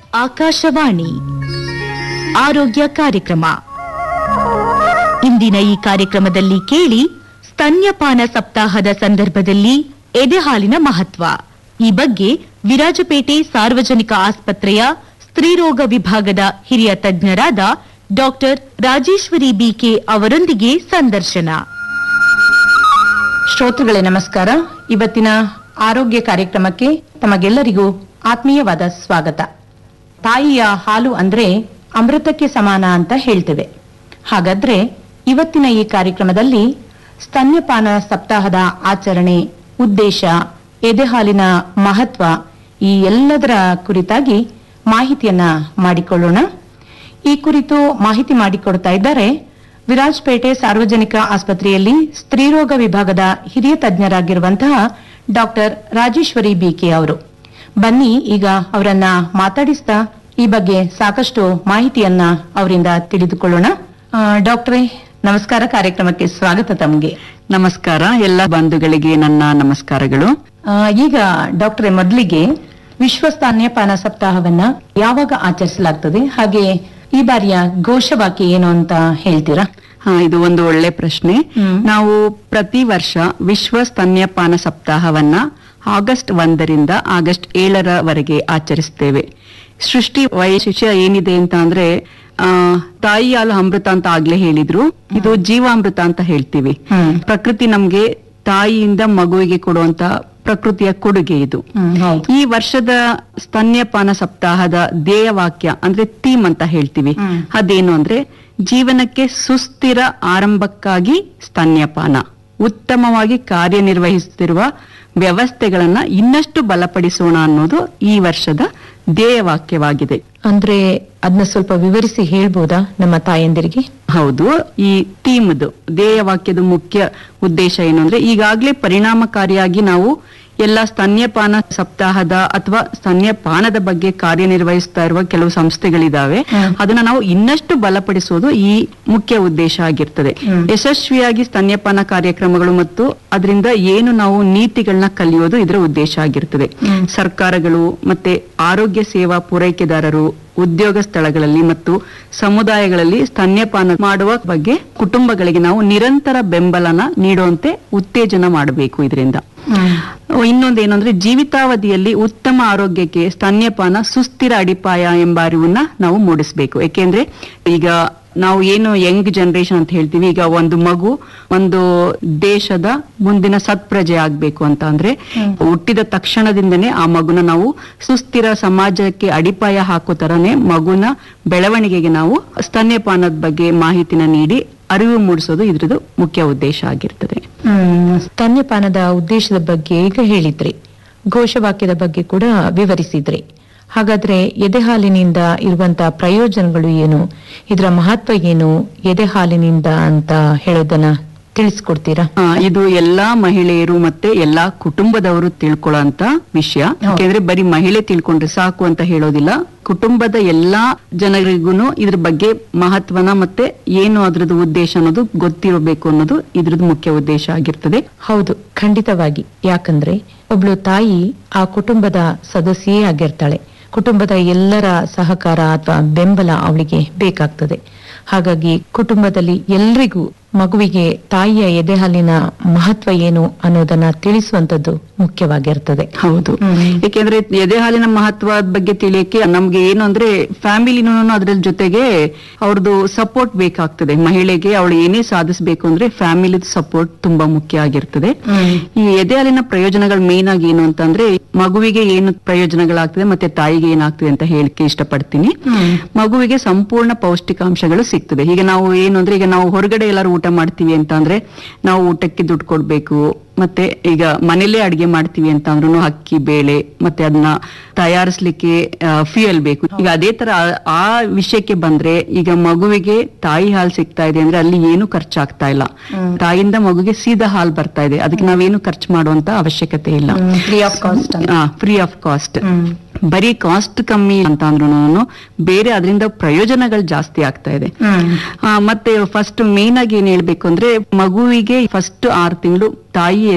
ಆಕಾಶವಾಣಿ ಆರೋಗ್ಯ ಕಾರ್ಯಕ್ರಮ. ಇಂದಿನ ಈ ಕಾರ್ಯಕ್ರಮದಲ್ಲಿ ಕೇಳಿ ಸ್ತನ್ಯಪಾನ ಸಪ್ತಾಹದ ಸಂದರ್ಭದಲ್ಲಿ ಎದೆಹಾಲಿನ ಮಹತ್ವ. ಈ ಬಗ್ಗೆ ವಿರಾಜಪೇಟೆ ಸಾರ್ವಜನಿಕ ಆಸ್ಪತ್ರೆಯ ಸ್ತ್ರೀರೋಗ ವಿಭಾಗದ ಹಿರಿಯ ತಜ್ಞರಾದ ಡಾಕ್ಟರ್ ರಾಜೇಶ್ವರಿ ಬಿಕೆ ಅವರೊಂದಿಗೆ ಸಂದರ್ಶನ. ಶ್ರೋತೃಗಳೇ ನಮಸ್ಕಾರ. ಇವತ್ತಿನ ಆರೋಗ್ಯ ಕಾರ್ಯಕ್ರಮಕ್ಕೆ ತಮಗೆಲ್ಲರಿಗೂ ಆತ್ಮೀಯವಾದ ಸ್ವಾಗತ. ತಾಯಿಯ ಹಾಲು ಅಂದ್ರೆ ಅಮೃತಕ್ಕೆ ಸಮಾನ ಅಂತ ಹೇಳ್ತೇವೆ. ಹಾಗಾದ್ರೆ ಇವತ್ತಿನ ಈ ಕಾರ್ಯಕ್ರಮದಲ್ಲಿ ಸ್ತನ್ಯಪಾನ ಸಪ್ತಾಹದ ಆಚರಣೆ, ಉದ್ದೇಶ, ಎದೆಹಾಲಿನ ಮಹತ್ವ ಈ ಎಲ್ಲದರ ಕುರಿತಾಗಿ ಮಾಹಿತಿಯನ್ನ ಮಾಡಿಕೊಳ್ಳೋಣ. ಈ ಕುರಿತು ಮಾಹಿತಿ ಮಾಡಿಕೊಡ್ತಾ ಇದ್ದಾರೆ ವಿರಾಜಪೇಟೆ ಸಾರ್ವಜನಿಕ ಆಸ್ಪತ್ರೆಯಲ್ಲಿ ಸ್ತ್ರೀರೋಗ ವಿಭಾಗದ ಹಿರಿಯ ತಜ್ಞರಾಗಿರುವಂತಹ ಡಾಕ್ಟರ್ ರಾಜೇಶ್ವರಿ ಬಿಕೆ ಅವರು. ಬನ್ನಿ ಈಗ ಅವರನ್ನ ಮಾತಾಡಿಸ್ತಾ ಈ ಬಗ್ಗೆ ಸಾಕಷ್ಟು ಮಾಹಿತಿಯನ್ನ ಅವರಿಂದ ತಿಳಿದುಕೊಳ್ಳೋಣ. ಡಾಕ್ಟ್ರೇ ನಮಸ್ಕಾರ, ಕಾರ್ಯಕ್ರಮಕ್ಕೆ ಸ್ವಾಗತ ತಮಗೆ. ನಮಸ್ಕಾರ. ಎಲ್ಲ ಬಂಧುಗಳಿಗೆ ನನ್ನ ನಮಸ್ಕಾರಗಳು. ಈಗ ಡಾಕ್ಟ್ರೇ, ಮೊದಲಿಗೆ ವಿಶ್ವ ಸ್ತನ್ಯಪಾನ ಸಪ್ತಾಹವನ್ನ ಯಾವಾಗ ಆಚರಿಸಲಾಗ್ತದೆ, ಹಾಗೆ ಈ ಬಾರಿಯ ಘೋಷವಾಕ್ಯ ಏನು ಅಂತ ಹೇಳ್ತೀರಾ? ಇದು ಒಂದು ಒಳ್ಳೆ ಪ್ರಶ್ನೆ. ನಾವು ಪ್ರತಿ ವರ್ಷ ವಿಶ್ವ ಸ್ತನ್ಯಪಾನ ಸಪ್ತಾಹವನ್ನ ಆಗಸ್ಟ್ 1ರಿಂದ ಆಗಸ್ಟ್ 7ರವರೆಗೆ ಆಚರಿಸ್ತೇವೆ. ಸೃಷ್ಟಿ ವೈಶಿಷ್ಟ್ಯ ಏನಿದೆ ಅಂತ ಅಂದ್ರೆ, ತಾಯಿ ಹಾಲು ಅಮೃತ ಅಂತ ಆಗ್ಲೇ ಹೇಳಿದ್ರು, ಇದು ಜೀವಾಮೃತ ಅಂತ ಹೇಳ್ತೀವಿ. ಪ್ರಕೃತಿ ನಮ್ಗೆ ತಾಯಿಯಿಂದ ಮಗುವಿಗೆ ಕೊಡುವಂತ ಪ್ರಕೃತಿಯ ಕೊಡುಗೆ ಇದು. ಈ ವರ್ಷದ ಸ್ತನ್ಯಪಾನ ಸಪ್ತಾಹದ ಧ್ಯೇಯವಾಕ್ಯ ಅಂದ್ರೆ ಥೀಮ್ ಅಂತ ಹೇಳ್ತೀವಿ. ಅದೇನು ಅಂದ್ರೆ, ಜೀವನಕ್ಕೆ ಸುಸ್ಥಿರ ಆರಂಭಕ್ಕಾಗಿ ಸ್ತನ್ಯಪಾನ, ಉತ್ತಮವಾಗಿ ಕಾರ್ಯನಿರ್ವಹಿಸುತ್ತಿರುವ ವ್ಯವಸ್ಥೆಗಳನ್ನ ಇನ್ನಷ್ಟು ಬಲಪಡಿಸೋಣ ಅನ್ನೋದು ಈ ವರ್ಷದ ಧ್ಯೇಯವಾಕ್ಯವಾಗಿದೆ. ಅಂದ್ರೆ ಅದನ್ನ ಸ್ವಲ್ಪ ವಿವರಿಸಿ ಹೇಳ್ಬೋದಾ ನಮ್ಮ ತಾಯಂದಿರಿಗೆ? ಹೌದು. ಈ ಥೀಮ್ದು ಧ್ಯೇಯವಾಕ್ಯದ ಮುಖ್ಯ ಉದ್ದೇಶ ಏನು ಅಂದ್ರೆ, ಈಗಾಗಲೇ ಪರಿಣಾಮಕಾರಿಯಾಗಿ ನಾವು ಎಲ್ಲ ಸ್ತನ್ಯಪಾನ ಸಪ್ತಾಹದ ಅಥವಾ ಸ್ತನ್ಯಪಾನದ ಬಗ್ಗೆ ಕಾರ್ಯನಿರ್ವಹಿಸ್ತಾ ಇರುವ ಕೆಲವು ಸಂಸ್ಥೆಗಳಿದಾವೆ. ಅದನ್ನ ನಾವು ಇನ್ನಷ್ಟು ಬಲಪಡಿಸೋದು ಈ ಮುಖ್ಯ ಉದ್ದೇಶ ಆಗಿರ್ತದೆ. ಯಶಸ್ವಿಯಾಗಿ ಸ್ತನ್ಯಪಾನ ಕಾರ್ಯಕ್ರಮಗಳು ಮತ್ತು ಅದರಿಂದ ಏನು ನಾವು ನೀತಿಗಳನ್ನ ಕಲಿಯೋದು ಇದರ ಉದ್ದೇಶ ಆಗಿರ್ತದೆ. ಸರ್ಕಾರಗಳು ಮತ್ತೆ ಆರೋಗ್ಯ ಸೇವಾ ಪೂರೈಕೆದಾರರು, ಉದ್ಯೋಗ ಸ್ಥಳಗಳಲ್ಲಿ ಮತ್ತು ಸಮುದಾಯಗಳಲ್ಲಿ ಸ್ತನ್ಯಪಾನ ಮಾಡುವ ಬಗ್ಗೆ ಕುಟುಂಬಗಳಿಗೆ ನಾವು ನಿರಂತರ ಬೆಂಬಲನ ನೀಡುವಂತೆ ಉತ್ತೇಜನ ಮಾಡಬೇಕು. ಇದರಿಂದ ಇನ್ನೊಂದೇನು ಅಂದ್ರೆ, ಜೀವಿತಾವಧಿಯಲ್ಲಿ ಉತ್ತಮ ಆರೋಗ್ಯಕ್ಕೆ ಸ್ತನ್ಯಪಾನ ಸುಸ್ಥಿರ ಅಡಿಪಾಯ ಎಂಬ ಅರಿವನ್ನ ನಾವು ಮೂಡಿಸಬೇಕು. ಯಾಕೆಂದ್ರೆ ಈಗ ನಾವು ಏನು ಯಂಗ್ ಜನರೇಷನ್ ಅಂತ ಹೇಳ್ತೀವಿ, ಈಗ ಒಂದು ಮಗು ಒಂದು ದೇಶದ ಮುಂದಿನ ಸತ್ಪ್ರಜೆ ಆಗ್ಬೇಕು ಅಂತ ಅಂದ್ರೆ, ಹುಟ್ಟಿದ ತಕ್ಷಣದಿಂದನೇ ಆ ಮಗುನ ನಾವು ಸುಸ್ಥಿರ ಸಮಾಜಕ್ಕೆ ಅಡಿಪಾಯ ಹಾಕೋ ತರನೇ ಮಗುನ ಬೆಳವಣಿಗೆಗೆ ನಾವು ಸ್ತನ್ಯಪಾನದ ಬಗ್ಗೆ ಮಾಹಿತಿನ ನೀಡಿ ಅರಿವು ಮೂಡಿಸೋದು ಇದ್ರದ್ದು ಮುಖ್ಯ ಉದ್ದೇಶ ಆಗಿರ್ತದೆ. ಸ್ತನ್ಯಪಾನದ ಉದ್ದೇಶದ ಬಗ್ಗೆ ಈಗ ಹೇಳಿದ್ರಿ, ಘೋಷವಾಕ್ಯದ ಬಗ್ಗೆ ಕೂಡ ವಿವರಿಸಿದ್ರಿ. ಹಾಗಾದ್ರೆ ಎದೆಹಾಲಿನಿಂದ ಇರುವಂತಹ ಪ್ರಯೋಜನಗಳು ಏನು, ಇದರ ಮಹತ್ವ ಏನು, ಎದೆಹಾಲಿನಿಂದ ಅಂತ ಹೇಳೋದನ್ನ ತಿಳಿಸ್ಕೊಡ್ತೀರಾ? ಇದು ಎಲ್ಲಾ ಮಹಿಳೆಯರು ಮತ್ತೆ ಎಲ್ಲಾ ಕುಟುಂಬದವರು ತಿಳ್ಕೊಳ್ಳೋಂತ ವಿಷಯ. ಯಾಕೆಂದ್ರೆ ಬರೀ ಮಹಿಳೆ ತಿಳ್ಕೊಂಡ್ರೆ ಸಾಕು ಅಂತ ಹೇಳೋದಿಲ್ಲ. ಕುಟುಂಬದ ಎಲ್ಲಾ ಜನರಿಗೂ ಇದ್ರ ಬಗ್ಗೆ ಮಹತ್ವನ ಮತ್ತೆ ಏನು ಅದ್ರದ್ದು ಉದ್ದೇಶ ಅನ್ನೋದು ಗೊತ್ತಿರಬೇಕು ಅನ್ನೋದು ಇದ್ರದ್ದು ಮುಖ್ಯ ಉದ್ದೇಶ ಆಗಿರ್ತದೆ. ಹೌದು, ಖಂಡಿತವಾಗಿ. ಯಾಕಂದ್ರೆ ಒಬ್ಳು ತಾಯಿ ಆ ಕುಟುಂಬದ ಸದಸ್ಯೇ ಆಗಿರ್ತಾಳೆ. ಕುಟುಂಬದ ಎಲ್ಲರ ಸಹಕಾರ ಅಥವಾ ಬೆಂಬಲ ಅವಳಿಗೆ ಬೇಕಾಗ್ತದೆ. ಹಾಗಾಗಿ ಕುಟುಂಬದಲ್ಲಿ ಎಲ್ರಿಗೂ ಮಗುವಿಗೆ ತಾಯಿಯ ಎದೆಹಾಲಿನ ಮಹತ್ವ ಏನು ಅನ್ನೋದನ್ನ ತಿಳಿಸುವಂತದ್ದು ಮುಖ್ಯವಾಗಿರ್ತದೆ. ಹೌದು. ಯಾಕೆಂದ್ರೆ ಎದೆಹಾಲಿನ ಮಹತ್ವದ ಬಗ್ಗೆ ತಿಳಿಯಕ್ಕೆ ನಮ್ಗೆ ಏನು ಅಂದ್ರೆ, ಫ್ಯಾಮಿಲಿನೂ ಅದ್ರ ಜೊತೆಗೆ ಅವ್ರದ್ದು ಸಪೋರ್ಟ್ ಬೇಕಾಗ್ತದೆ. ಮಹಿಳೆಗೆ ಅವಳು ಏನೇ ಸಾಧಿಸಬೇಕು ಅಂದ್ರೆ ಫ್ಯಾಮಿಲಿ ಸಪೋರ್ಟ್ ತುಂಬಾ ಮುಖ್ಯ ಆಗಿರ್ತದೆ. ಈ ಎದೆಹಾಲಿನ ಪ್ರಯೋಜನಗಳು ಮೇನ್ ಆಗಿ ಏನು ಅಂತಂದ್ರೆ, ಮಗುವಿಗೆ ಏನು ಪ್ರಯೋಜನಗಳಾಗ್ತದೆ ಮತ್ತೆ ತಾಯಿಗೆ ಏನಾಗ್ತದೆ ಅಂತ ಹೇಳಿಕೆ ಇಷ್ಟಪಡ್ತೀನಿ. ಮಗುವಿಗೆ ಸಂಪೂರ್ಣ ಪೌಷ್ಟಿಕಾಂಶಗಳು ಸಿಗ್ತದೆ. ಈಗ ನಾವು ಏನು ಅಂದ್ರೆ, ಈಗ ನಾವು ಹೊರಗಡೆ ಎಲ್ಲರೂ ಊಟ ಮಾಡ್ತೀವಿ ಅಂತ ಅಂದ್ರೆ ನಾವು ಊಟಕ್ಕೆ ದುಡ್ಡು ಕೊಡ್ಬೇಕು. ಮತ್ತೆ ಈಗ ಮನೇಲೆ ಅಡಿಗೆ ಮಾಡ್ತೀವಿ ಅಂತ ಅಂದ್ರೂ ಅಕ್ಕಿ, ಬೇಳೆ ಮತ್ತೆ ಅದನ್ನ ತಯಾರಿಸ್ಲಿಕ್ಕೆ ಫ್ಯೂಯಲ್ ಬೇಕು. ಈಗ ಅದೇ ತರ ಆ ವಿಷಯಕ್ಕೆ ಬಂದ್ರೆ, ಈಗ ಮಗುವಿಗೆ ತಾಯಿ ಹಾಲು ಸಿಗ್ತಾ ಇದೆ ಅಂದ್ರೆ ಅಲ್ಲಿ ಏನು ಖರ್ಚಾಗ್ತಾ ಇಲ್ಲ. ತಾಯಿಯಿಂದ ಮಗುಗೆ ಸೀದಾ ಹಾಲು ಬರ್ತಾ ಇದೆ, ಅದಕ್ಕೆ ನಾವೇನು ಖರ್ಚು ಮಾಡುವಂತ ಅವಶ್ಯಕತೆ ಇಲ್ಲ. Free of cost. ಬರೀ ಕಾಸ್ಟ್ ಕಮ್ಮಿ ಅಂತ ಅಂದ್ರೂ ಬೇರೆ ಅದರಿಂದ ಪ್ರಯೋಜನಗಳು ಜಾಸ್ತಿ ಆಗ್ತಾ ಇದೆ. ಮತ್ತೆ ಫಸ್ಟ್ ಮೇನ್ ಆಗಿ ಏನ್ ಹೇಳ್ಬೇಕು ಅಂದ್ರೆ, ಮಗುವಿಗೆ ಫಸ್ಟ್ 6 ತಿಂಗಳು ತಾಯಿ